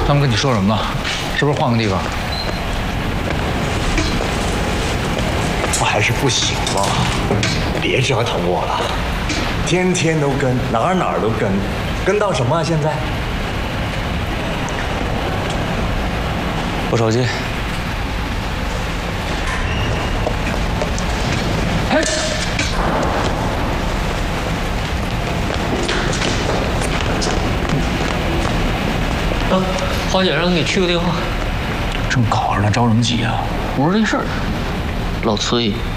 他们跟你说什么了？是不是换个地方？ 我还是不行了，别折腾我了，天天都跟，哪儿都跟，跟到什么啊？现在？ 我手机。 嘿。 花姐让你给去个电话， 正搞着呢，着什么急啊？ 不是这事儿。老崔